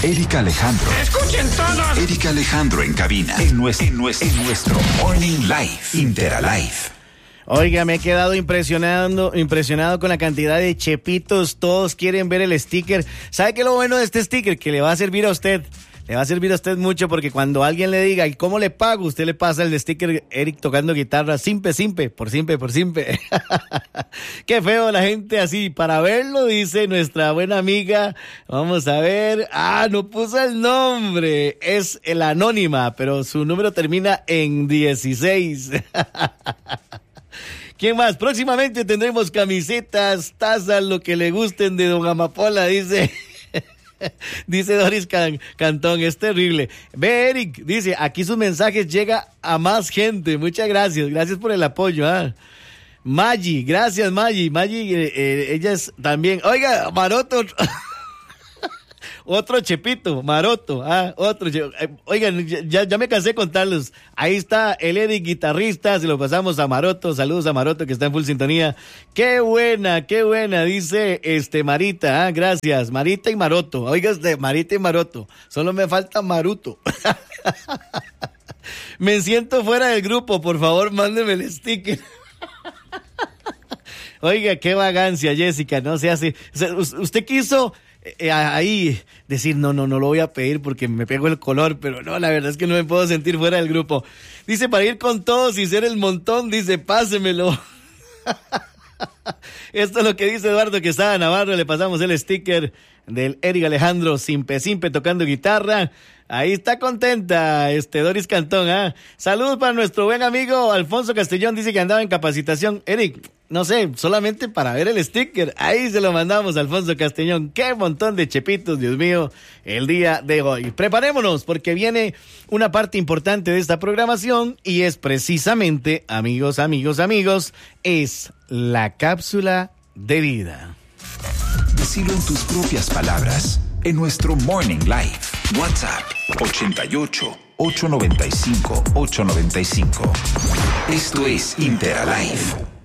Erika Alejandro. ¡Escuchen todos! Erika Alejandro en cabina. En nuestro Morning Live. Interalive. Oiga, me he quedado impresionado con la cantidad de chepitos. Todos quieren ver el sticker. ¿Sabe qué es lo bueno de este sticker? Que le va a servir a usted. Le va a servir a usted mucho porque cuando alguien le diga, ¿y cómo le pago? Usted le pasa el sticker Eric tocando guitarra, simple, por simple. Qué feo la gente así. Para verlo, dice nuestra buena amiga. Vamos a ver. No puso el nombre. Es el anónima, pero su número termina en 16. ¿Quién más? Próximamente tendremos camisetas, tazas, lo que le gusten de Don Amapola, dice... Dice Doris Cantón, es terrible. Ve, Eric, dice, aquí sus mensajes llega a más gente. Muchas gracias por el apoyo. Maggi, gracias Maggi, ella es también, oiga, Maroto, otro chepito, Maroto, oigan, ya me cansé de contarlos. Ahí está el Eric guitarrista, se lo pasamos a Maroto, saludos a Maroto que está en full sintonía. Qué buena, dice Marita, gracias, Marita y Maroto, oiga, Marita y Maroto, solo me falta Maruto. Me siento fuera del grupo, por favor, mándeme el sticker. Oiga, qué vagancia, Jessica, no se hace, usted quiso... ahí decir no lo voy a pedir porque me pego el color, pero no, la verdad es que no me puedo sentir fuera del grupo. Dice, para ir con todos y ser el montón, dice, pásemelo. Esto es lo que dice Eduardo Quesada Navarro. Le pasamos el sticker del Eric Alejandro simpe tocando guitarra. Ahí está contenta Doris Cantón. Saludos para nuestro buen amigo Alfonso Castellón, dice que andaba en capacitación. Eric, no sé, solamente para ver el sticker, ahí se lo mandamos a Alfonso Castellón. Qué montón de chepitos, Dios mío, el día de hoy. Preparémonos porque viene una parte importante de esta programación y es precisamente, amigos, es la cápsula de vida. Decilo en tus propias palabras, en nuestro Morning Live. WhatsApp 88-895-895. Esto es Interalive.